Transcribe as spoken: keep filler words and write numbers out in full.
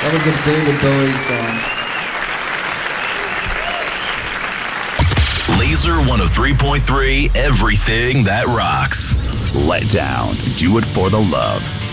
That was a David Bowie song. Laser one oh three point three, everything that rocks. Let Down. Do it for the love.